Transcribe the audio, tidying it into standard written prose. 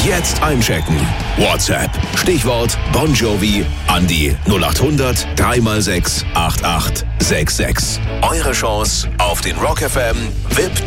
Jetzt einchecken. WhatsApp. Stichwort Bon Jovi an die 0800 3x6 8866. Eure Chance auf den Rock FM VIP